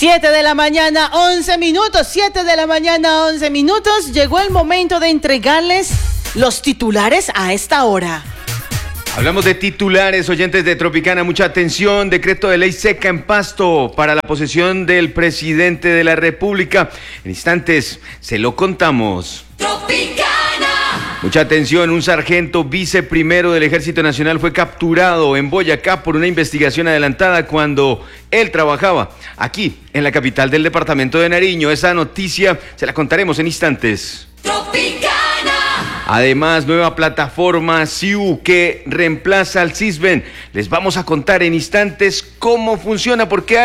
7 de la mañana, 11 minutos. 7 de la mañana, 11 minutos. Llegó el momento de entregarles los titulares a esta hora. Hablamos de titulares, oyentes de Tropicana, mucha atención. Decreto de ley seca en Pasto para la posesión del presidente de la República. En instantes se lo contamos. Tropicana. Mucha atención, un sargento viceprimero del Ejército Nacional fue capturado en Boyacá por una investigación adelantada cuando él trabajaba aquí en la capital del departamento de Nariño. Esa noticia se la contaremos en instantes. Tropicana. Además, nueva plataforma SIU que reemplaza al Sisben. Les vamos a contar en instantes cómo funciona, porque